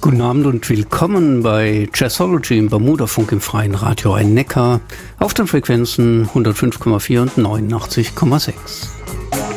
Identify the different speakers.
Speaker 1: Guten Abend und willkommen bei Jazzology im Bermuda-Funk im Freien Radio Rhein-Neckar auf den Frequenzen 105,4 und 89,6.